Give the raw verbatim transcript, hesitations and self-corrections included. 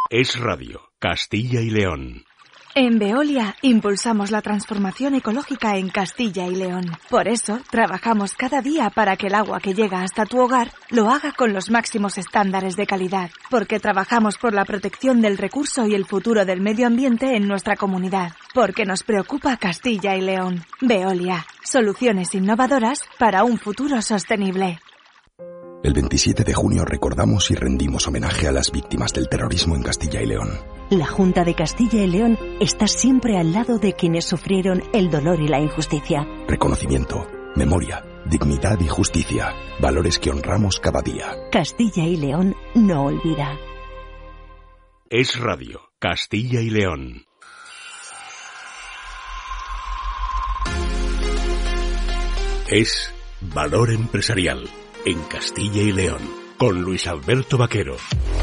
Es Radio, Castilla y León. En Veolia impulsamos la transformación ecológica en Castilla y León. Por eso, trabajamos cada día para que el agua que llega hasta tu hogar lo haga con los máximos estándares de calidad. Porque trabajamos por la protección del recurso y el futuro del medio ambiente en nuestra comunidad. Porque nos preocupa Castilla y León. Veolia, soluciones innovadoras para un futuro sostenible. El veintisiete de junio recordamos y rendimos homenaje a las víctimas del terrorismo en Castilla y León. La Junta de Castilla y León está siempre al lado de quienes sufrieron el dolor y la injusticia. Reconocimiento, memoria, dignidad y justicia, valores que honramos cada día. Castilla y León no olvida. Es Radio, Castilla y León. Es Valor Empresarial, en Castilla y León, con Luis Alberto Vaquero.